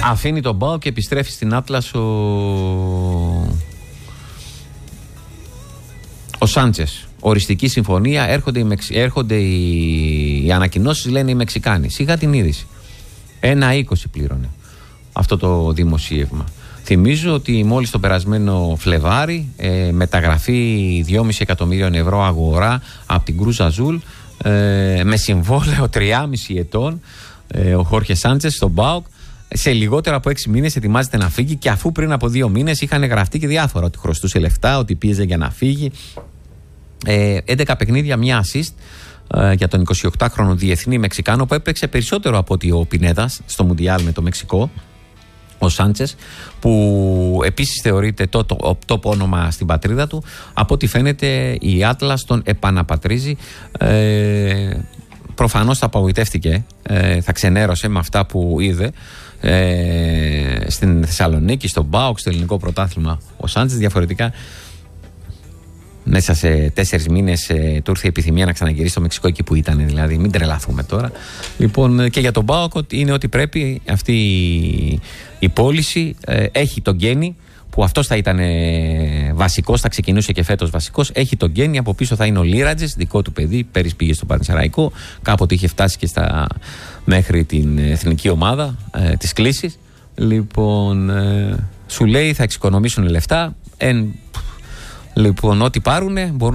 Αφήνει τον ΠΑΟΚ και επιστρέφει στην Άτλας ο Σάντσες. Οριστική συμφωνία, έρχονται οι ανακοινώσεις, λένε οι Μεξικάνοι. Σιγά την είδηση. 1,20 πλήρωνε αυτό το δημοσίευμα. Θυμίζω ότι μόλις το περασμένο Φλεβάρι μεταγραφή 2,5 εκατομμύριων ευρώ αγορά από την Κρούζ Αζούλ με συμβόλαιο 3,5 ετών ο Χόρχε Σάντσες στον ΠΑΟΚ. Σε λιγότερο από 6 μήνες ετοιμάζεται να φύγει, και αφού πριν από 2 μήνες είχαν γραφτεί και διάφορα, ότι χρωστούσε λεφτά, ότι πίεζε για να φύγει. 11 παιχνίδια, μια assist για τον 28χρονο διεθνή Μεξικάνο, που έπαιξε περισσότερο από ότι ο Πινέδας στο Μουντιάλ με το Μεξικό. Ο Σάντσες, που επίσης θεωρείται top όνομα στην πατρίδα του. Από ό,τι φαίνεται η Άτλας τον επαναπατρίζει. Προφανώς θα απογοητεύτηκε, θα ξενέρωσε με αυτά που είδε στην Θεσσαλονίκη, στον ΠΑΟΚ, στο ελληνικό πρωτάθλημα. Ο Σάντσες διαφορετικά μέσα σε 4 μήνες του ήρθε η επιθυμία να ξαναγυρίσει στο Μεξικό, εκεί που ήταν, δηλαδή μην τρελαθούμε τώρα. Λοιπόν, και για τον ΠΑΟΚ είναι ότι πρέπει αυτή η πώληση, έχει τον Γκένι, που αυτός θα ήταν βασικός, θα ξεκινούσε και φέτος βασικός. Έχει τον Γκένι, από πίσω θα είναι ο Λίρατζες, δικό του παιδί, πέρυσι πήγε στο Πανσεραϊκό, κάποτε είχε φτάσει και μέχρι την εθνική ομάδα της κλήσης. Λοιπόν, σου λέει θα εξοικονομήσουν λεφτά, λοιπόν, ό,τι πάρουνε μπορούν